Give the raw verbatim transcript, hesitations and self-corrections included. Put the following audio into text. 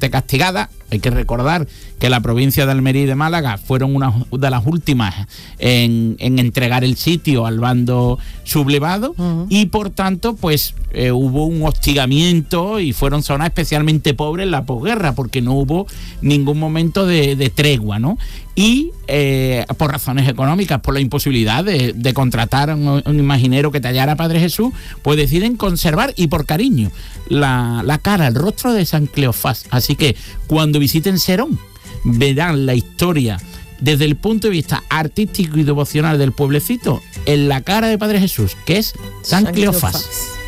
duramente castigada. Hay que recordar que la provincia de Almería y de Málaga fueron una de las últimas en, en entregar el sitio al bando sublevado, uh-huh. y por tanto pues eh, hubo un hostigamiento y fueron zonas especialmente pobres en la posguerra, porque no hubo ningún momento de, de tregua, ¿no? Y eh, por razones económicas, por la imposibilidad de, de contratar a un, un imaginero que tallara a Padre Jesús, pues deciden conservar, y por cariño, la, la cara, el rostro de San Cleofás. Así que cuando visiten Serón, verán la historia desde el punto de vista artístico y devocional del pueblecito en la cara de Padre Jesús, que es San, San Cleofás. Cleofás.